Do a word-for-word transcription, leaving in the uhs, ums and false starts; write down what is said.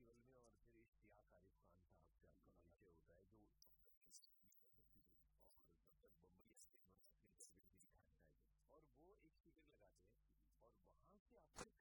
festival में और फिर इश्तियाक आरिफ खान साहब से आपका परिचय होता है जो और तब तक बम्बई और वो एक शिविर लगाते हैं और वहाँ से आपको